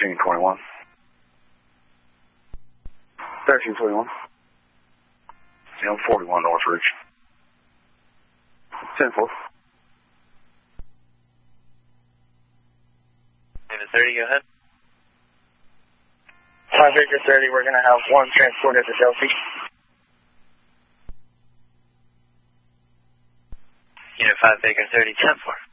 1321. 1321. 41 Northridge. 10-4. Unit 30, go ahead. 5 Victor 30, we're going to have one transport at the Delphi. Unit 5 Baker 30, 10-4.